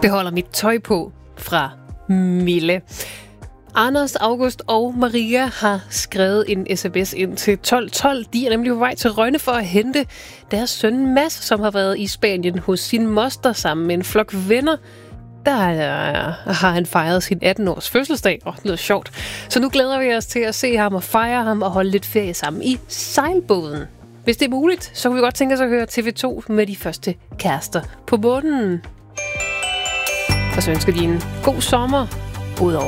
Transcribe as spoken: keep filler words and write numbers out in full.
Beholder mit tøj på fra Mille. Anders, August og Maria har skrevet en sms ind til tolv tolv. De er nemlig på vej til Rønne for at hente deres søn Mads, som har været i Spanien hos sin moster sammen med en flok venner. Der har han fejret sin atten-års fødselsdag. Åh, det lyder sjovt. Så nu glæder vi os til at se ham og fejre ham og holde lidt ferie sammen i sejlbåden. Hvis det er muligt, så kunne vi godt tænke os at høre T V to med de første kærester på båden. Og så ønsker de en god sommer udover.